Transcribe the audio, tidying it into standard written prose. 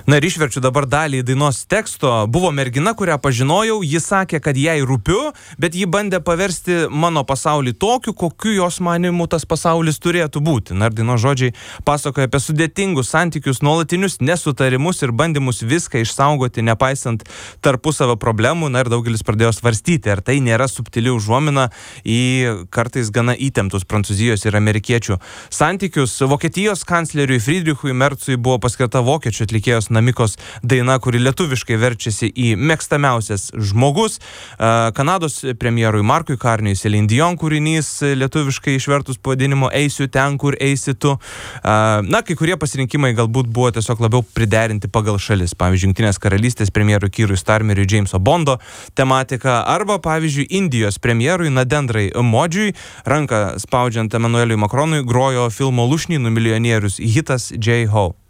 Na ir išverčiu dabar dalį dainos teksto. Buvo mergina, kurią pažinojau, ji sakė, kad jai rūpiu, bet ji bandė paversti mano pasaulį tokiu, kokiu jos manimu tas pasaulis turėtų būti. Na ir dainos žodžiai pasakoja apie sudėtingus santykius, nuolatinius nesutarimus ir bandymus viską išsaugoti, nepaisant tarpusavio problemų. Na ir daugelis pradėjo svarstyti, ar tai nėra subtili užuomina į kartais gana įtemptus Prancūzijos ir amerikiečių santykius. Vokietijos kancleriui Friedrichui Merzui buvo paskirta vokiečių atlikėjos Namikos daina, kuri lietuviškai verčiasi į mėgstamiausias žmogus. Kanados premjerui Markui Karniui Celine Dion kūrinys lietuviškai išvertus pavadinimu Eisiu ten, kur eisi tu. Na, kai kurie pasirinkimai galbūt buvo tiesiog labiau priderinti pagal šalis. Pavyzdžiui, Jungtinės karalystės premjerui Kyrui Starmeriui Jameso Bondo tematika, arba, pavyzdžiui, Indijos premjerui Nadendrai Modžiui ranką spaudžiant Emanueliui Macronui grojo filmo Lūšnynų milijonierius hitas J-Ho.